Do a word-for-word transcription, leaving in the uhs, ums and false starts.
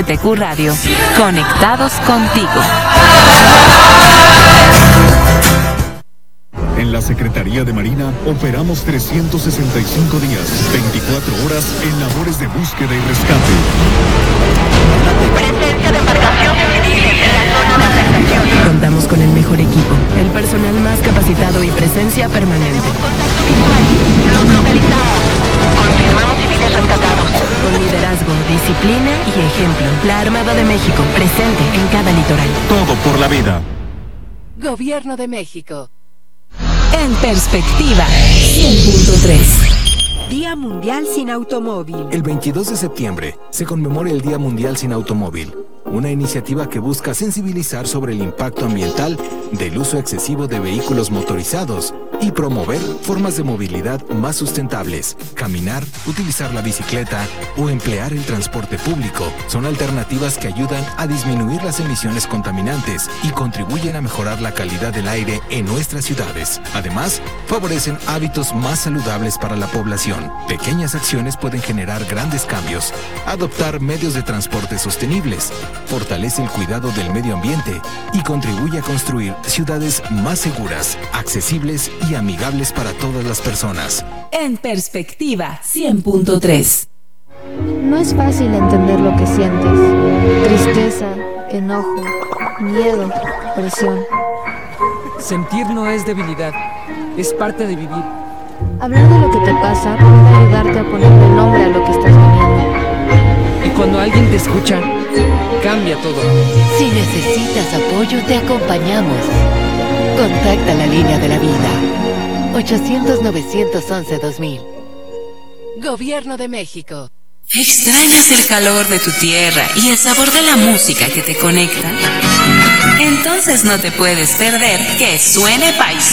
T Q Radio, conectados contigo. En la Secretaría de Marina operamos trescientos sesenta y cinco días, veinticuatro horas en labores de búsqueda y rescate. Presencia de embarcación civil en la zona de afectación. Contamos con el mejor equipo, el personal más capacitado y presencia permanente. Contacto visual. Los localizamos. Confirmamos civiles rescatados. Con liderazgo, disciplina y ejemplo. La Armada de México, presente en cada litoral. Todo por la vida. Gobierno de México. En perspectiva, cien punto tres. Día Mundial sin Automóvil. El veintidós de septiembre se conmemora el Día Mundial sin Automóvil, una iniciativa que busca sensibilizar sobre el impacto ambiental del uso excesivo de vehículos motorizados y promover formas de movilidad más sustentables. Caminar, utilizar la bicicleta o emplear el transporte público son alternativas que ayudan a disminuir las emisiones contaminantes y contribuyen a mejorar la calidad del aire en nuestras ciudades. Además, favorecen hábitos más saludables para la población. Pequeñas acciones pueden generar grandes cambios. Adoptar medios de transporte sostenibles fortalece el cuidado del medio ambiente y contribuye a construir ciudades más seguras, accesibles y amigables para todas las personas. En perspectiva, cien punto tres. No es fácil entender lo que sientes. Tristeza, enojo, miedo, presión. Sentir no es debilidad, es parte de vivir. Hablar de lo que te pasa puede ayudarte a ponerle nombre a lo que estás viviendo. Y cuando alguien te escucha, cambia todo. Si necesitas apoyo, te acompañamos. Contacta la línea de la vida. ochocientos, novecientos once, dos mil. Gobierno de México. ¿Extrañas el calor de tu tierra y el sabor de la música que te conecta? Entonces no te puedes perder Que Suene País.